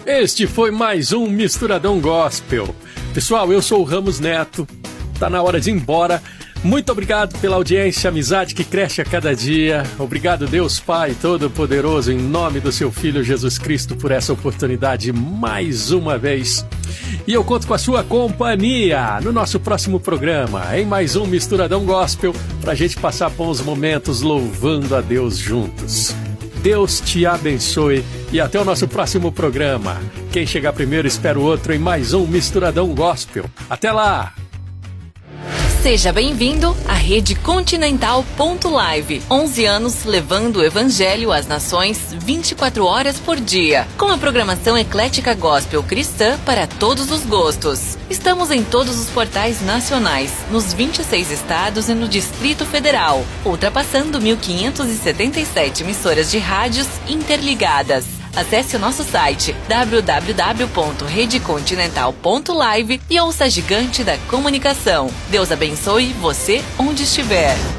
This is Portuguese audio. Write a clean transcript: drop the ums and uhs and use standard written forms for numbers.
Este foi mais um Misturadão Gospel. Pessoal, eu sou o Ramos Neto. Tá na hora de ir embora. Muito obrigado pela audiência, amizade que cresce a cada dia. Obrigado, Deus Pai Todo-Poderoso, em nome do seu Filho Jesus Cristo, por essa oportunidade mais uma vez. E eu conto com a sua companhia no nosso próximo programa, em mais um Misturadão Gospel, pra gente passar bons momentos louvando a Deus juntos. Deus te abençoe e até o nosso próximo programa. Quem chegar primeiro espera o outro em mais um Misturadão Gospel. Até lá! Seja bem-vindo à Rede Continental.live. 11 anos levando o Evangelho às nações 24 horas por dia. Com a programação eclética gospel cristã para todos os gostos. Estamos em todos os portais nacionais, nos 26 estados e no Distrito Federal, ultrapassando 1.577 emissoras de rádios interligadas. Acesse o nosso site www.redecontinental.live e ouça a gigante da comunicação. Deus abençoe você onde estiver.